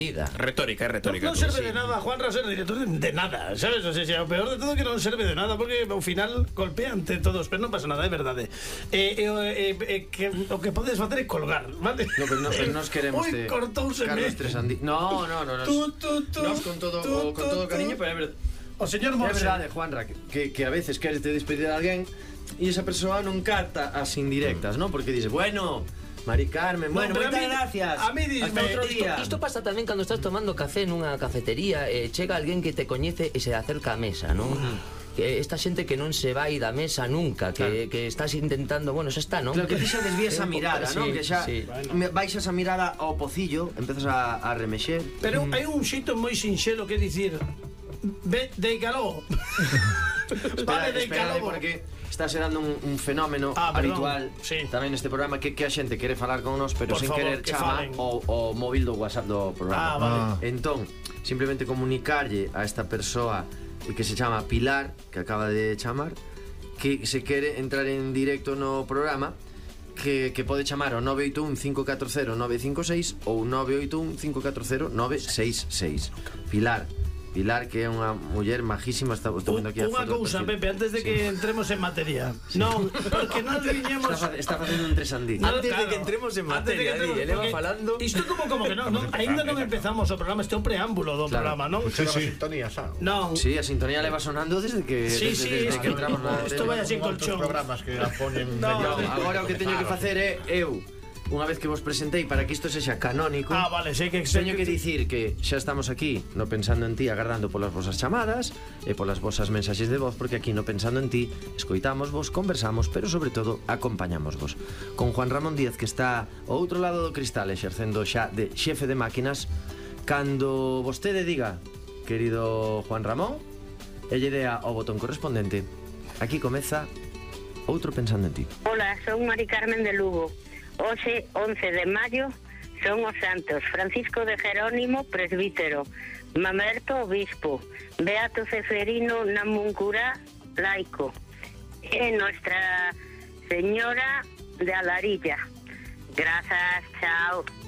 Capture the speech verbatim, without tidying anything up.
Retórica, é retórica. Non serve de nada, Juanra ser director de nada, sabes? O sea, o peor de todo que non serve de nada, porque ao final golpea ante todos, pero non pasa nada, é verdade. Eh, eh, eh, que o que podes facer é colgar, vale? No, pero, no, pero nos queremos de Carlos Tresandi. No, no, no, nos, tú, tú, tú, nos con todo, tú, o, con todo tú, cariño, pero é verdade. O señor Morse. É verdade, Juanra, que, que a veces queres te despedir de alguén e esa persoa non capta as indirectas, non? Porque dice, bueno, Mari Carmen, bueno, no, moitas mí, gracias. A mí disme, hasta outro día. Isto, isto pasa tamén cando estás tomando café nunha cafetería e eh, chega alguén que te coñece e se acerca á mesa, non? Uh-huh. Que esta xente que non se vai da mesa nunca, que, claro. que estás intentando, bueno, xa está, non? Claro, que ti xa desvías a mirada, non? Sí, que xa sí. bueno. baixas a mirada ao pocillo, empezas a, a remexer. Pero mm. hai un xeito moi sinxelo que dicir, ve, deicalo. Vale, deicalo. Porque está serando un, un fenómeno ah, habitual sí. tamén neste programa que, que a xente quere falar con nos pero por sen favor, querer que chama o, o móvil do WhatsApp do programa. Ah, vale. Ah. Entón, simplemente comunicarlle a esta persoa que se chama Pilar, que acaba de chamar, que se quere entrar en directo no programa, que, que pode chamar ao nove oito un cinco catro cero nove cinco seis ou nove oito un cinco catro cero nove seis seis. Pilar Pilar, que é unha muller majísima, está tomando aquí a foto. Unha cousa, Pepe, antes de que sí. entremos en materia. Sí. Non, porque non viñemos... Está, está facendo un tresandí. No, antes claro, de que entremos en materia, di, ele va falando... Isto como, como que non, non ainda non empezamos o programa, este é o preámbulo do claro. programa, non? Sí, sí. A sintonía, xa. Non. Sí, a sintonía leva sonando desde que... Sí, desde, sí, desde es que entramos na... Isto vai así en colchón. Programas que a ponen... No, medio... Agora o que teño que facer é eu... Unha vez que vos presentei para que isto sexa canónico. Ah, vale, sei que teño que dicir que xa estamos aquí no Pensando en Ti, agardando polas vosas chamadas e polas vosas mensaxes de voz, porque aquí no Pensando en Ti escoitamos vos, conversamos, pero sobre todo acompañamos vos. Con Juan Ramón Díaz, que está ao outro lado do cristal exercendo xa de xefe de máquinas. Cando vostede diga, querido Juan Ramón, e lle dea o botón correspondente, aquí comeza outro Pensando en Ti. Hola, son Mari Carmen de Lugo. Hoxe, once de maio, son os santos Francisco de Jerónimo, presbítero, Mamerto, obispo, Beato Ceferino Namuncurá, laico, e Nuestra Señora de Alarilla. Grazas, chao.